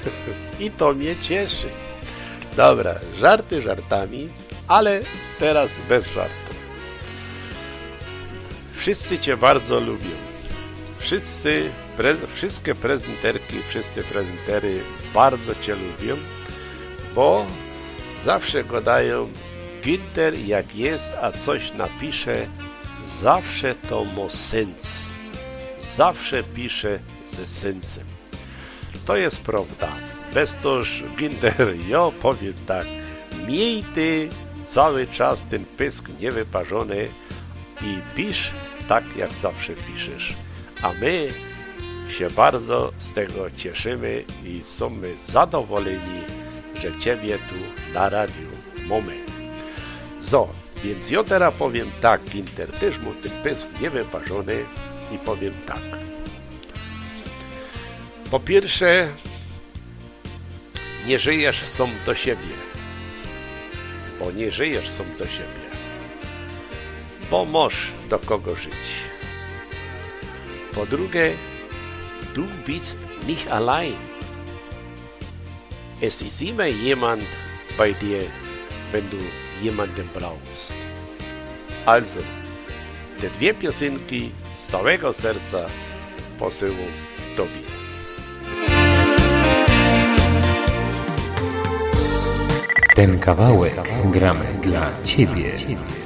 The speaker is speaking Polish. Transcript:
I to mnie cieszy. Dobra, żarty żartami, ale teraz bez żartu. Wszyscy Cię bardzo lubią. Wszystkie prezenterki, wszyscy prezentery bardzo Cię lubią, bo zawsze gadają: Ginter jak jest, a coś napisze, zawsze to ma sens. Zawsze pisze ze sensem. To jest prawda. Bez toż, Ginter, ja powiem tak, miej Ty cały czas ten pysk niewyparzony i pisz tak, jak zawsze piszesz. A my się bardzo z tego cieszymy i jesteśmy zadowoleni, że Ciebie tu na radiu mamy. Więc ja teraz powiem tak, Ginter, też mu ten pysk niewyparzony i powiem tak. Po pierwsze, nie żyjesz sam do siebie, bo nie żyjesz sam do siebie, bo masz do kogo żyć. Po drugie, du bist nicht allein. Es ist immer jemand bei dir, wenn du jemanden brauchst. Also, te dwie piosenki z całego serca posyłam Tobie. Ten kawałek gramy dla Ciebie.